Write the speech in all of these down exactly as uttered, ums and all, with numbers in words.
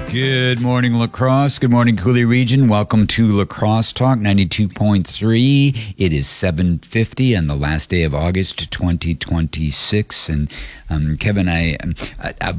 Good morning, La Crosse. Good morning, Coulee Region. Welcome to La Crosse Talk ninety-two point three. It is seven fifty on the last day of August twenty twenty-six. And um, Kevin, I, I, I,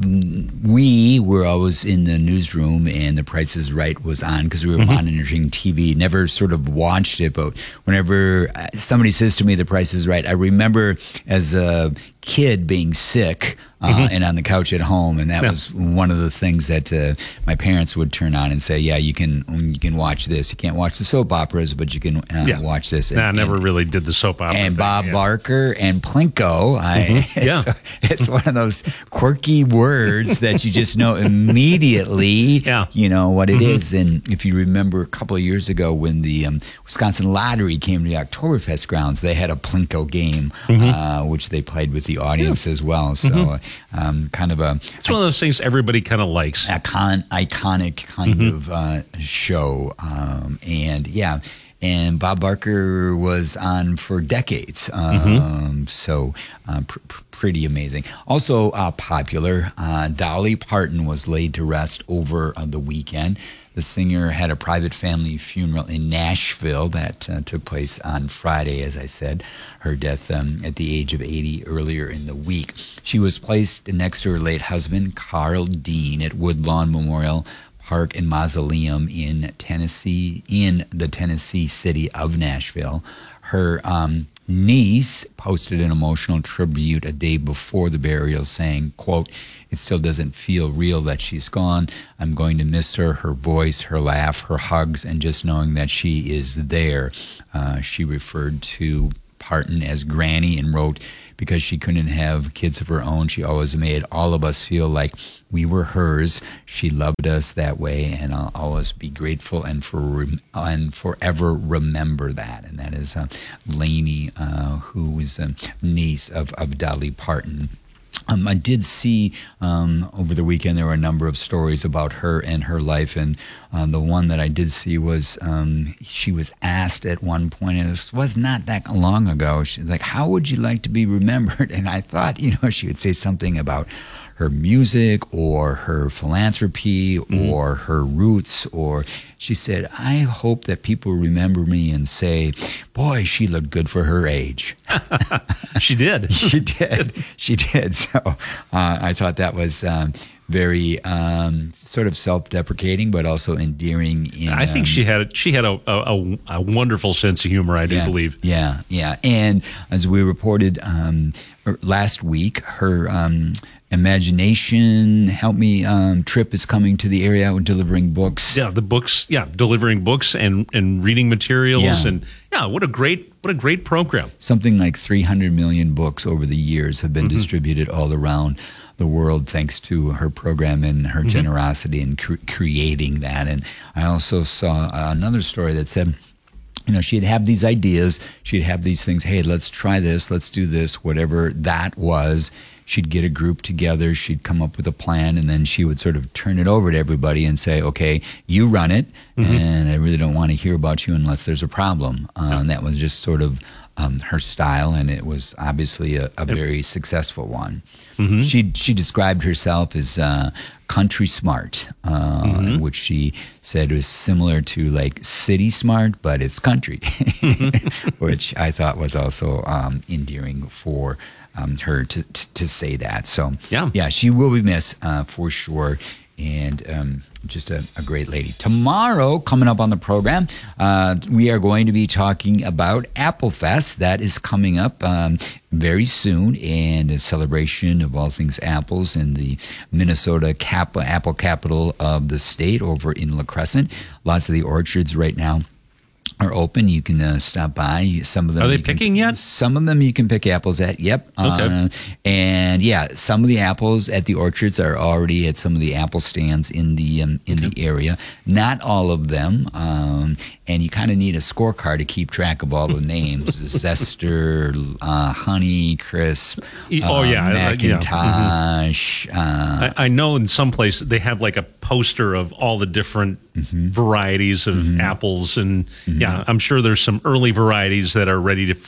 we were always in the newsroom, and The Price is Right was on because we were mm-hmm. monitoring T V. Never sort of watched it, but whenever somebody says to me The Price is Right, I remember as a kid being sick uh, mm-hmm. and on the couch at home, and that yeah. was one of the things that uh, my parents would turn on and say, "Yeah, you can you can watch this. You can't watch the soap operas, but you can uh, yeah. watch this." And, nah, I never and, really did the soap opera. And thing, Bob yeah. Barker and Plinko. I, mm-hmm. Yeah, it's, it's one of those quirky words that you just know immediately. Yeah. You know what it mm-hmm. is. And if you remember, a couple of years ago when the um, Wisconsin Lottery came to the Oktoberfest grounds, they had a Plinko game, mm-hmm. uh, which they played with the audience yeah. as well. So, mm-hmm. um, kind of a it's one of those things everybody kind of likes. Icon, iconic kind mm-hmm. of uh, show, um, and yeah. And Bob Barker was on for decades, um, mm-hmm. so uh, pr- pr- pretty amazing. Also uh, popular, uh, Dolly Parton was laid to rest over uh, the weekend. The singer had a private family funeral in Nashville that uh, took place on Friday, as I said. Her death um, at the age of eighty earlier in the week. She was placed next to her late husband, Carl Dean, at Woodlawn Memorial Park and Mausoleum in Tennessee, in the Tennessee city of Nashville. Her um, niece posted an emotional tribute a day before the burial saying, quote, "It still doesn't feel real that she's gone. I'm going to miss her, her voice, her laugh, her hugs, and just knowing that she is there." Uh, she referred to Parton as Granny and wrote, "Because she couldn't have kids of her own, she always made all of us feel like we were hers. She loved us that way, and I'll always be grateful and for and forever remember that." And that is uh, Lainey, uh, who was a niece of, of Dolly Parton. Um, I did see um, over the weekend there were a number of stories about her and her life, and uh, the one that I did see was um, she was asked at one point, and this was not that long ago, she's like, "How would you like to be remembered?" And I thought, you know, she would say something about her music or her philanthropy mm-hmm. or her roots, or she said, "I hope that people remember me and say, boy, she looked good for her age." She did. She did. She did. So uh, I thought that was um, very um, sort of self-deprecating, but also endearing. In, I think um, she had she had a, a, a wonderful sense of humor, I do yeah, believe. Yeah, yeah. And as we reported um, last week, her um, Imagination Help Me um, trip is coming to the area, delivering books. Yeah, the books. Yeah, delivering books and, and reading materials, yeah. and yeah, what a great what a great program. Something like three hundred million books over the years have been mm-hmm. distributed all around the world thanks to her program and her mm-hmm. generosity in cre- creating that. And I also saw another story that said, you know, she'd have these ideas, she'd have these things, hey, let's try this, let's do this, whatever that was. She'd get a group together, she'd come up with a plan, and then she would sort of turn it over to everybody and say, okay, you run it, mm-hmm. and I really don't want to hear about you unless there's a problem. Uh, yeah. And that was just sort of um, her style, and it was obviously a, a very successful one. Mm-hmm. She she described herself as uh, country smart, uh, mm-hmm. which she said was similar to like city smart, but it's country, mm-hmm. which I thought was also um, endearing for Um, her to, to to say that. So yeah, yeah, she will be missed uh, for sure, and um, just a, a great lady. Tomorrow, coming up on the program, uh, we are going to be talking about Apple Fest. That is coming up um, very soon, and a celebration of all things apples in the Minnesota cap- apple capital of the state over in La Crescent. Lots of the orchards right now are open. You can uh, stop by. Some of them are they you can, picking yet? Some of them you can pick apples at. Yep. Okay. Uh, and yeah, some of the apples at the orchards are already at some of the apple stands in the um, in okay. the area. Not all of them. Um, and you kind of need a scorecard to keep track of all the names: Zester, uh, Honey Crisp. Oh uh, yeah, Macintosh. Yeah. Mm-hmm. uh, I, I know in some place they have like a poster of all the different mm-hmm. varieties of mm-hmm. apples, and mm-hmm. yeah, I'm sure there's some early varieties that are ready to f-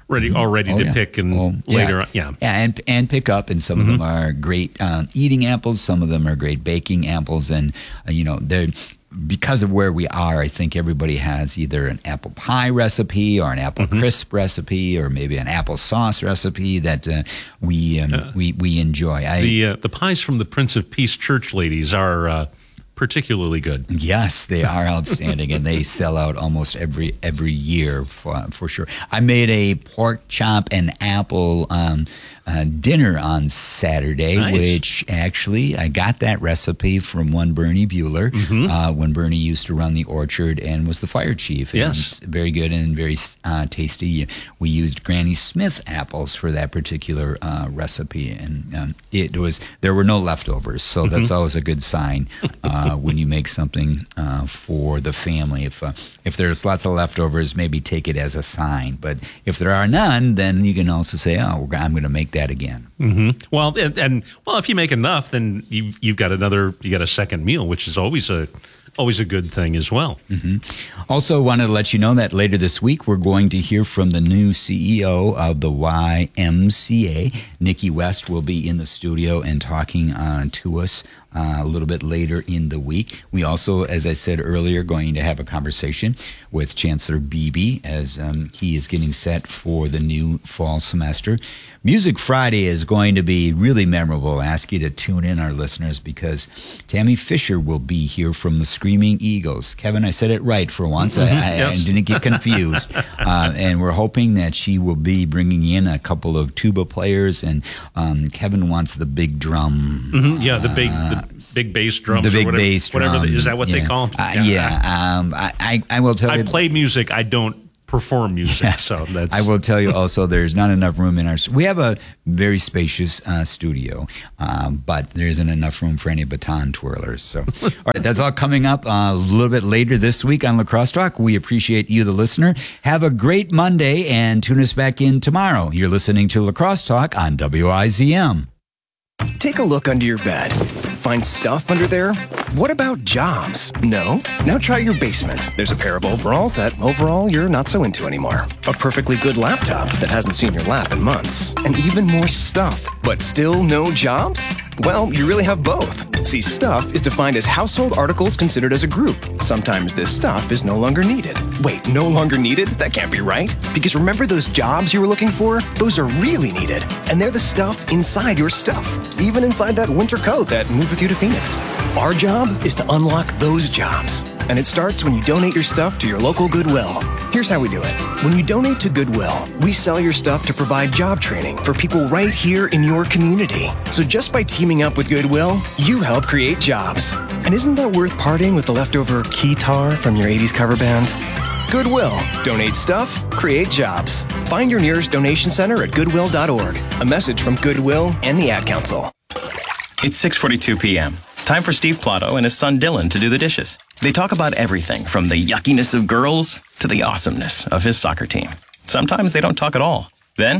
ready, all ready Oh, to yeah. pick and Oh, later on. Yeah. Yeah, and and pick up, and some Mm-hmm. of them are great um, eating apples. Some of them are great baking apples, and uh, you know they're. Because of where we are, I think everybody has either an apple pie recipe or an apple Mm-hmm. crisp recipe, or maybe an apple sauce recipe that uh, we um, Uh, we we enjoy. I, The uh, the pies from the Prince of Peace Church ladies are uh, particularly good. Yes, they are outstanding, and they sell out almost every every year for, for sure. I made a pork chop and apple um, uh, dinner on Saturday, Nice. which actually I got that recipe from one Bernie Bueller Mm-hmm. uh, when Bernie used to run the orchard and was the fire chief. And Yes. it's very good and very uh, tasty. We used Granny Smith apples for that particular uh, recipe, and um, it was there were no leftovers, so Mm-hmm. that's always a good sign uh, when you make something uh, for the family. If uh, if there's lots of leftovers, maybe take it as a sign. But if there are none, then you can also say, "Oh, we're, I'm going to make that again." Mm-hmm. Well, and, and well, if you make enough, then you you've got another, you got a second meal, which is always a always a good thing as well. Mm-hmm. Also, wanted to let you know that later this week we're going to hear from the new C E O of the Y M C A. Nikki West will be in the studio and talking uh, to us uh, a little bit later in the week. We also, as I said earlier, going to have a conversation with Chancellor Beebe as um, he is getting set for the new fall semester. Music Friday is going to be really memorable. I ask you to tune in, our listeners, because Tammy Fisher will be here from the Screaming Eagles. Kevin, I said it right for once. Mm-hmm. I, I, Yes. I didn't get confused. uh, and we're hoping that she will be bringing in a couple of tuba players, and um, Kevin wants the big drum. Mhm. Yeah, the big the big bass drums, The or big whatever, bass drum. whatever. The, is that what they yeah. call them? Uh, yeah. Um, I, I, I will tell I you. play music. I don't perform music. Yeah. So that's. I will tell you also, there's not enough room in our. We have a very spacious uh, studio, um, but there isn't enough room for any baton twirlers. So, all right, that's all coming up uh, a little bit later this week on Lacrosse Talk. We appreciate you, the listener. Have a great Monday, and tune us back in tomorrow. You're listening to Lacrosse Talk on W I Z M. Take a look under your bed. Find stuff under there? What about jobs? No? Now try your basement. There's a pair of overalls that overall you're not so into anymore. A perfectly good laptop that hasn't seen your lap in months. And even more stuff. But still no jobs? Well, you really have both. See, stuff is defined as household articles considered as a group. Sometimes this stuff is no longer needed. Wait, no longer needed? That can't be right. Because remember those jobs you were looking for? Those are really needed. And they're the stuff inside your stuff. Even inside that winter coat that moved with you to Phoenix. Our job is to unlock those jobs. And it starts when you donate your stuff to your local Goodwill. Here's how we do it. When you donate to Goodwill, we sell your stuff to provide job training for people right here in your community. So just by teaming up with Goodwill, you help create jobs. And isn't that worth parting with the leftover keytar from your eighties cover band? Goodwill. Donate stuff, create jobs. Find your nearest donation center at goodwill dot org. A message from Goodwill and the Ad Council. It's six forty-two p.m. Time for Steve Plotto and his son Dylan to do the dishes. They talk about everything from the yuckiness of girls to the awesomeness of his soccer team. Sometimes they don't talk at all. Then,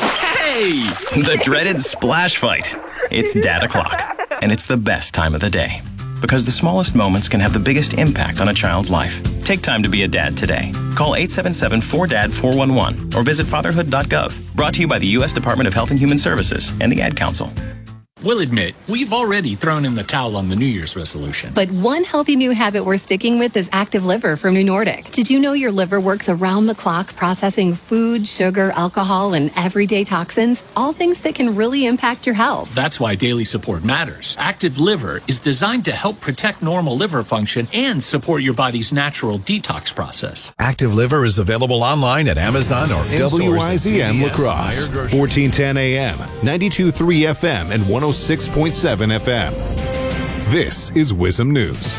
hey! The dreaded splash fight. It's Dad O'Clock, and it's the best time of the day. Because the smallest moments can have the biggest impact on a child's life. Take time to be a dad today. Call eight seven seven four D A D four one one or visit fatherhood dot gov. Brought to you by the U S Department of Health and Human Services and the Ad Council. We'll admit, we've already thrown in the towel on the New Year's resolution. But one healthy new habit we're sticking with is Active Liver from New Nordic. Did you know your liver works around the clock processing food, sugar, alcohol, and everyday toxins? All things that can really impact your health. That's why daily support matters. Active Liver is designed to help protect normal liver function and support your body's natural detox process. Active Liver is available online at Amazon or in W I Z M stores at C V S, Lacrosse, Meijer Grocery. fourteen ten A M, ninety-two point three F M, and one oh six point seven F M. This is WIZM News.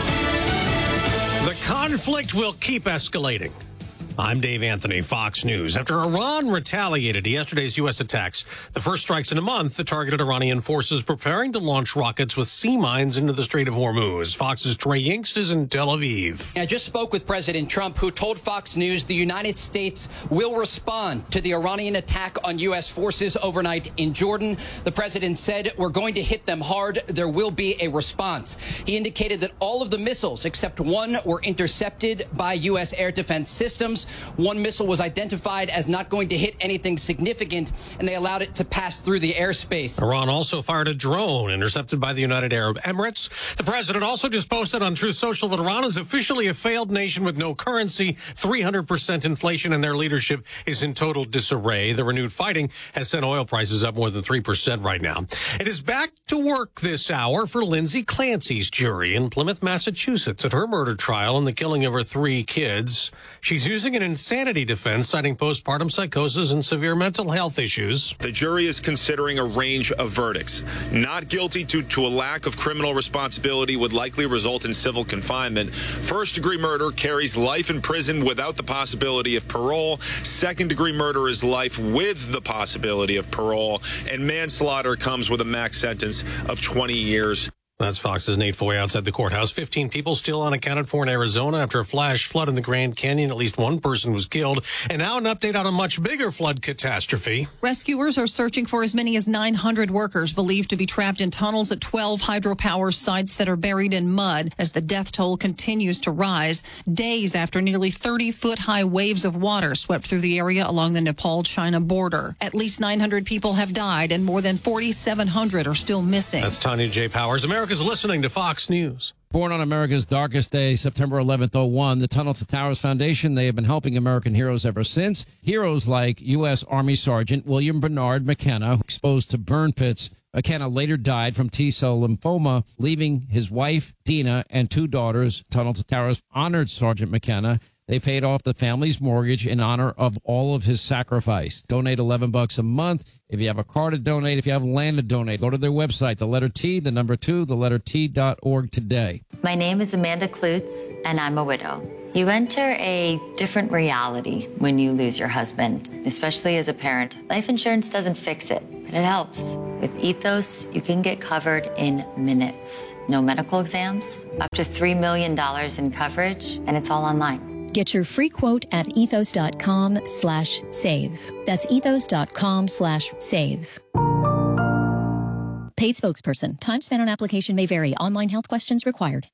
The conflict will keep escalating. I'm Dave Anthony, Fox News. After Iran retaliated to yesterday's U S attacks, the first strikes in a month, the targeted Iranian forces preparing to launch rockets with sea mines into the Strait of Hormuz. Fox's Trey Yingst is in Tel Aviv. I just spoke with President Trump, who told Fox News the United States will respond to the Iranian attack on U S forces overnight in Jordan. The president said, we're going to hit them hard. There will be a response. He indicated that all of the missiles, except one, were intercepted by U S air defense systems. missiles. One missile was identified as not going to hit anything significant, and they allowed it to pass through the airspace. Iran also fired a drone intercepted by the United Arab Emirates. The president also just posted on Truth Social that Iran is officially a failed nation with no currency, three hundred percent inflation, and their leadership is in total disarray. The renewed fighting has sent oil prices up more than three percent right now. It is back to work this hour for Lindsay Clancy's jury in Plymouth, Massachusetts, at her murder trial and the killing of her three kids. She's using an insanity defense, citing postpartum psychosis and severe mental health issues. The jury is considering a range of verdicts. Not guilty due to a lack of criminal responsibility would likely result in civil confinement. First-degree murder carries life in prison without the possibility of parole. Second-degree murder is life with the possibility of parole. And manslaughter comes with a max sentence of twenty years. That's Fox's Nate Foy outside the courthouse. fifteen people still unaccounted for in Arizona after a flash flood in the Grand Canyon. At least one person was killed. And now an update on a much bigger flood catastrophe. Rescuers are searching for as many as nine hundred workers believed to be trapped in tunnels at twelve hydropower sites that are buried in mud as the death toll continues to rise. Days after nearly thirty-foot-high waves of water swept through the area along the Nepal-China border. At least nine hundred people have died and more than forty-seven hundred are still missing. That's Tanya J. Powers. America's listening to Fox News. Born on America's darkest day, September eleventh, oh one, the Tunnel to Towers Foundation, they have been helping American heroes ever since. Heroes like U S. Army Sergeant William Bernard McKenna, exposed to burn pits. McKenna later died from T-cell lymphoma, leaving his wife, Dina, and two daughters. Tunnel to Towers honored Sergeant McKenna. They paid off the family's mortgage in honor of all of his sacrifice. Donate eleven bucks a month. If you have a car to donate, if you have land to donate, go to their website, the letter T, the number two, the letter T dot org today. My name is Amanda Klutz, and I'm a widow. You enter a different reality when you lose your husband, especially as a parent. Life insurance doesn't fix it, but it helps. With Ethos, you can get covered in minutes. No medical exams, up to three million dollars in coverage, and it's all online. Get your free quote at ethos.com slash save. That's ethos.com slash save. Paid spokesperson. Time spent on application may vary. Online health questions required.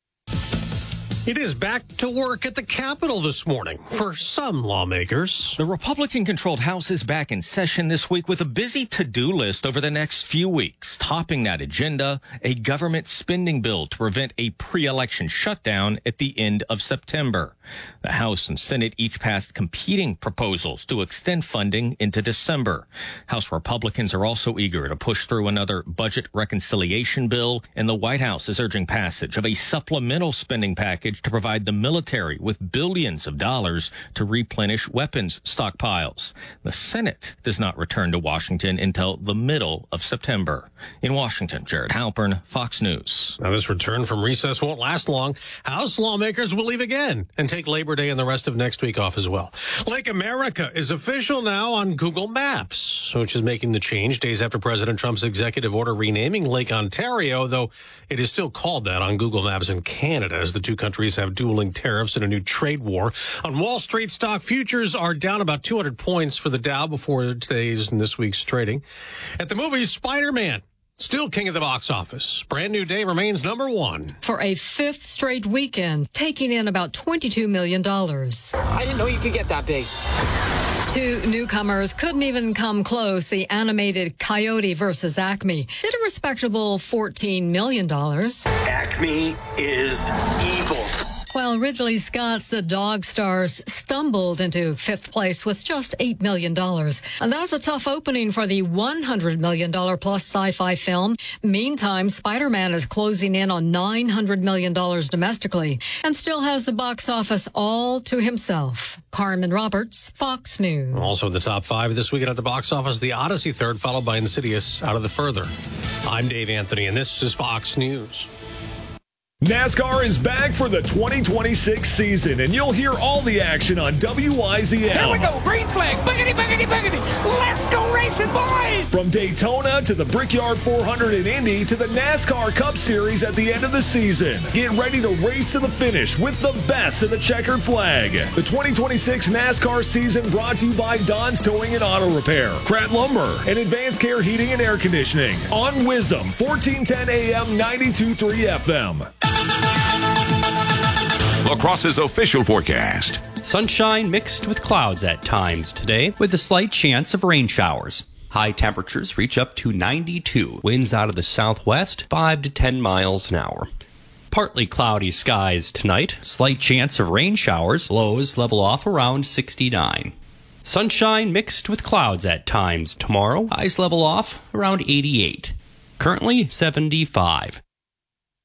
It is back to work at the Capitol this morning for some lawmakers. The Republican-controlled House is back in session this week with a busy to-do list over the next few weeks. Topping that agenda, a government spending bill to prevent a pre-election shutdown at the end of September. The House and Senate each passed competing proposals to extend funding into December. House Republicans are also eager to push through another budget reconciliation bill, and the White House is urging passage of a supplemental spending package to provide the military with billions of dollars to replenish weapons stockpiles. The Senate does not return to Washington until the middle of September. In Washington, Jared Halpern, Fox News. Now, this return from recess won't last long. House lawmakers will leave again and take Labor Day and the rest of next week off as well. Lake America is official now on Google Maps, which is making the change days after President Trump's executive order renaming Lake Ontario, though it is still called that on Google Maps in Canada, as the two countries have dueling tariffs and a new trade war. On Wall Street, stock futures are down about two hundred points for the Dow before today's and this week's trading. At the movies, Spider-Man, still king of the box office. Brand New Day remains number one. For a fifth straight weekend, taking in about twenty-two million dollars. I didn't know you could get that big. Two newcomers couldn't even come close. The animated Coyote versus Acme did a respectable fourteen million dollars. Acme is evil. While Ridley Scott's The Dog Stars stumbled into fifth place with just eight million dollars. And that's a tough opening for the one hundred million dollars plus sci-fi film. Meantime, Spider-Man is closing in on nine hundred million dollars domestically and still has the box office all to himself. Carmen Roberts, Fox News. Also in the top five this weekend at the box office, The Odyssey third, followed by Insidious Out of the Further. I'm Dave Anthony, and this is Fox News. NASCAR is back for the twenty twenty-six season, and you'll hear all the action on W I Z L. Here we go, green flag, boogity, boogity, boogity. Let's go racing, boys! From Daytona to the Brickyard four hundred in Indy to the NASCAR Cup Series at the end of the season. Get ready to race to the finish with the best of the checkered flag. The twenty twenty-six NASCAR season brought to you by Don's Towing and Auto Repair, Pratt Lumber, and Advanced Care Heating and Air Conditioning. On Wisdom, fourteen ten A M, ninety-two point three F M. La Crosse's official forecast. Sunshine mixed with clouds at times today, with a slight chance of rain showers. High temperatures reach up to ninety-two. Winds out of the southwest, five to ten miles an hour. Partly cloudy skies tonight. Slight chance of rain showers. Lows level off around sixty-nine. Sunshine mixed with clouds at times tomorrow. Highs level off around eighty-eight. Currently seventy-five.